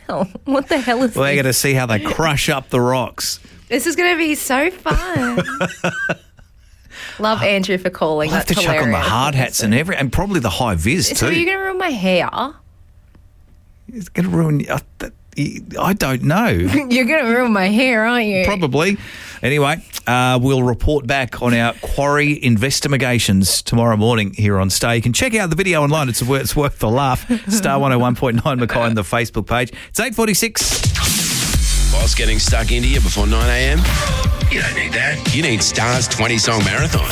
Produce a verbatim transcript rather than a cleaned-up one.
hell? What the hell is We're this? going to see how they crush up the rocks. This is going to be so fun. Love Andrew for calling. I'll have to That's chuck on the hilarious. hard hats and every, and probably the high vis too. So are you going to ruin my hair? It's going to ruin. I, I don't know. You're going to ruin my hair, aren't you? Probably. Anyway, uh, we'll report back on our quarry investigations tomorrow morning here on Star. You can check out the video online. It's worth, it's worth the laugh. Star one oh one point nine Mackay on the Facebook page. It's eight forty-six. Boss getting stuck into you before nine a.m? You don't need that. You need Star's twenty-song marathon.